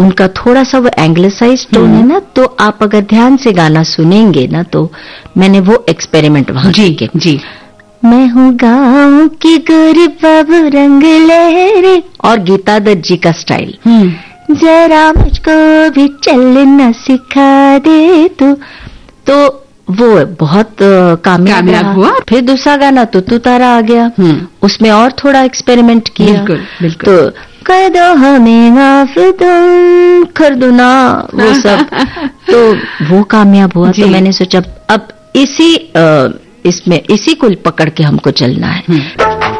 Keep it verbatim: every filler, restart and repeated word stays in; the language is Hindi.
उनका थोड़ा सा वो एंग्लिसाइज टोन है ना, तो आप अगर ध्यान से गाना सुनेंगे ना, तो मैंने वो एक्सपेरिमेंट वहां जी किए। जी। मैं हूँ गाँव की गोरी बाबू रंग लहरे, और गीता दत्त जी का स्टाइल, जरा मुझको भी चलना सिखा दे तू, तो वो बहुत कामयाब हुआ। फिर दूसरा गाना तो तू तारा आ गया, उसमें और थोड़ा एक्सपेरिमेंट किया। बिल्कुल बिल्कुल। तो कर दो हमें माफ तुम कर दो ना, वो सब तो वो कामयाब हुआ। तो मैंने सोचा अब इसी आ, इसमें इसी को पकड़ के हमको चलना है।